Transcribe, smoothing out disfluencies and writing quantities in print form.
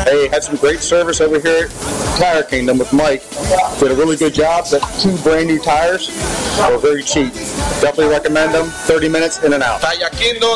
Hey, had some great service over here at Tire Kingdom with Mike. Did a really good job. The 2 brand new tires were very cheap. Definitely recommend them. 30 minutes in and out. Tire Kingdom